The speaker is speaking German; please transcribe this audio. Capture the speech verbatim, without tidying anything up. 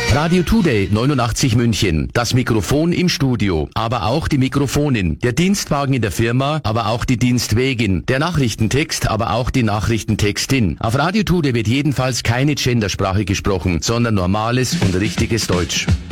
Radio Today neunundachtzig München. Das Mikrofon im Studio, aber auch die Mikrofonin. Der Dienstwagen in der Firma, aber auch die Dienstwägin. Der Nachrichtentext, aber auch die Nachrichtentextin. Auf Radio Today wird jedenfalls keine Gendersprache gesprochen, sondern normales und richtiges Deutsch.